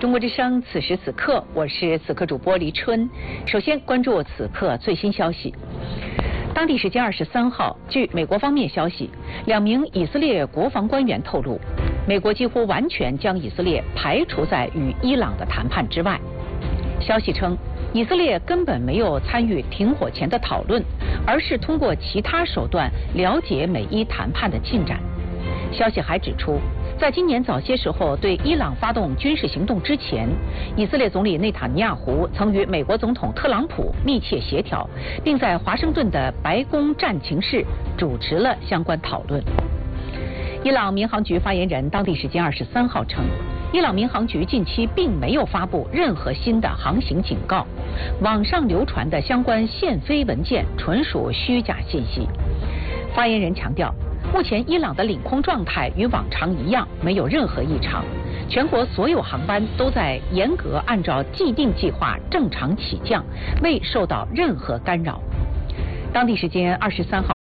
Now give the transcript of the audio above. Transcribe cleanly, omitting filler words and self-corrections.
中国之声，此时此刻，我是此刻主播黎春。首先关注此刻最新消息。当地时间23号，据美国方面消息，2名以色列国防官员透露，美国几乎完全将以色列排除在与伊朗的谈判之外。消息称，以色列根本没有参与停火前的讨论，而是通过其他手段了解美伊谈判的进展。消息还指出，在今年早些时候对伊朗发动军事行动之前，以色列总理内塔尼亚胡曾与美国总统特朗普密切协调，并在华盛顿的白宫战情室主持了相关讨论。伊朗民航局发言人当地时间23号称，伊朗民航局近期并没有发布任何新的航行警告，网上流传的相关限飞文件纯属虚假信息。发言人强调，目前伊朗的领空状态与往常一样，没有任何异常，全国所有航班都在严格按照既定计划正常起降，未受到任何干扰。当地时间23号